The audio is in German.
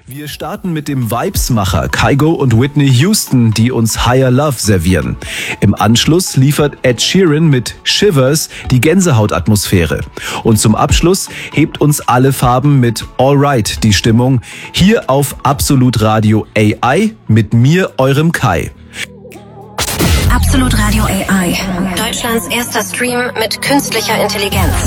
Wir starten mit dem Vibesmacher Kygo und Whitney Houston, die uns Higher Love servieren. Im Anschluss liefert Ed Sheeran mit Shivers die Gänsehautatmosphäre. Und zum Abschluss hebt uns Alle Farben mit Alright die Stimmung. Hier auf Absolut Radio AI mit mir, eurem Kai. Absolut Radio AI. Deutschlands erster Stream mit künstlicher Intelligenz.